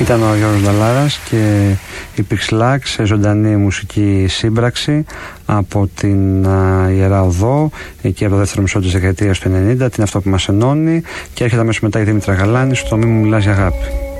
Ήταν ο Γιώργος Νταλάρας και η Pixlax σε ζωντανή μουσική σύμπραξη από την Ιερά Οδό, εκεί από το δεύτερο μισό της δεκαετίας του 90. Τι είναι αυτό που μας ενώνει? Και έρχεται αμέσως μετά η Δήμητρα Γαλάνη στο «Μη μου μιλάς για αγάπη».